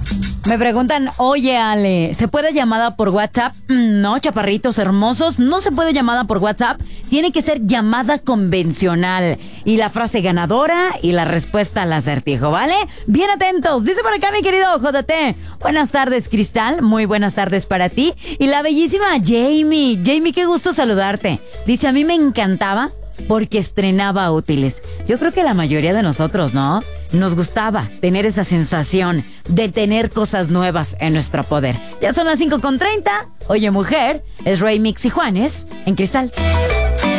Me preguntan, oye Ale, ¿se puede llamada por WhatsApp? No, chaparritos hermosos, no se puede llamada por WhatsApp. Tiene que ser llamada convencional. Y la frase ganadora y la respuesta al acertijo, ¿vale? Bien atentos. Dice por acá mi querido JT. Buenas tardes, Cristal. Muy buenas tardes para ti. Y la bellísima Jamie. Jamie, qué gusto saludarte. Dice, a mí me encantaba porque estrenaba útiles. Yo creo que la mayoría de nosotros, ¿no? Nos gustaba tener esa sensación de tener cosas nuevas en nuestro poder. Ya son las 5:30. Oye, mujer, es Rey Mix y Juanes en Cristal.